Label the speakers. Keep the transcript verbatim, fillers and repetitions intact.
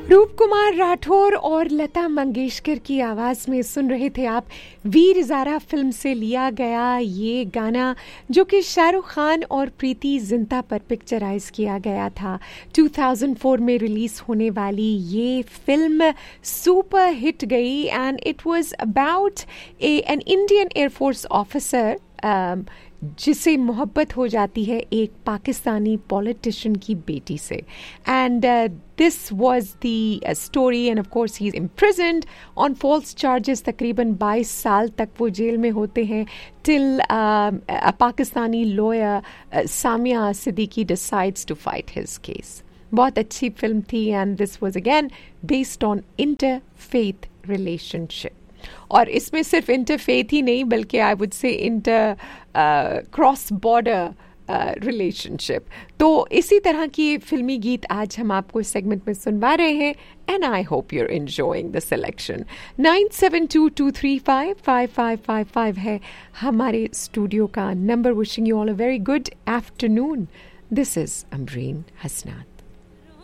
Speaker 1: रूप कुमार राठौर और लता मंगेशकर की आवाज़ में सुन रहे थे आप वीर ज़ारा फिल्म से लिया गया ये गाना, जो कि शाहरुख खान और प्रीति जिंटा पर पिक्चराइज किया गया था। दो हज़ार चार में रिलीज़ होने वाली ये फिल्म सुपर हिट गई and it was about A an Indian air force officer जिसे मोहब्बत हो जाती है एक पाकिस्तानी पॉलिटिशियन की बेटी से। And this was the story end of course he is imprisoned on false charges. तकरीबन बाईस साल तक वो जेल में होते हैं till a Pakistani lawyer Samia Siddiqui decides to fight his case. बहुत अच्छी फिल्म थी and this was again based on interfaith relationship. और इसमें सिर्फ इंटरफेथ ही नहीं बल्कि I would say inter cross border relationship. तो इसी तरह की फिल्मी गीत आज हम आपको इस सेगमेंट में सुनवा रहे हैं and I hope you are enjoying the selection. Nine seven to to three five five five five five है हमारे स्टूडियो का number. Wishing you all a very good afternoon. This is Amreen Hasnain.